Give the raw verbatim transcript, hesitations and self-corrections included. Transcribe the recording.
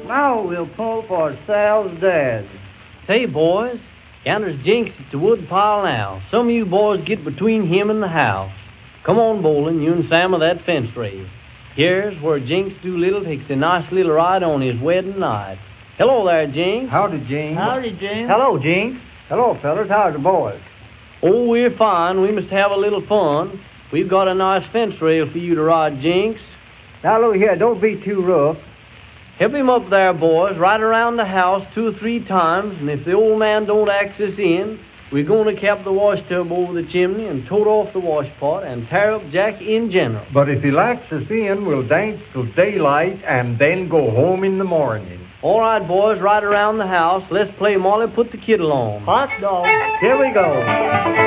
Now we'll pull for Sal's dad. Say, boys, yonder's Jinks at the wood pile now. Some of you boys get between him and the house. Come on, Bolin, you and Sam of that fence raise. Here's where Jinks Doolittle takes a nice little ride on his wedding night. Hello there, Jinks. Howdy, Jinks. Howdy, Jinks. Hello, Jinks. Hello, fellas. How's the boys? Oh, we're fine. We must have a little fun. We've got a nice fence rail for you to ride, Jinks. Now, look here. Don't be too rough. Help him up there, boys. Right around the house two or three times, and if the old man don't access in, we're going to cap the wash tub over the chimney and tote off the wash pot and tear up Jack in general. But if he lacks us in, we'll dance till daylight and then go home in the morning. All right, boys, right around the house. Let's play Molly Put the Kittle On. Hot dog. Here we go.